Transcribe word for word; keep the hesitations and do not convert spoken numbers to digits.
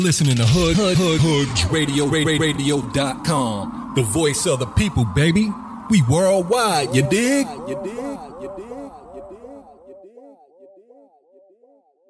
Listening to Hood Hood Hood Hood Radio Radio dot com. The voice of the people, baby. We worldwide, you dig? You dig? You dig? You dig? You dig?